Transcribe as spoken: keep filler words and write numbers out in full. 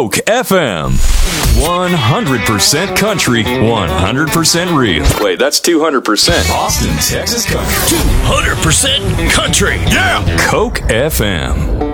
Coke F M. one hundred percent country, one hundred percent real. Wait, that's two hundred percent. Austin, Texas country. two hundred percent country. Yeah! Coke F M.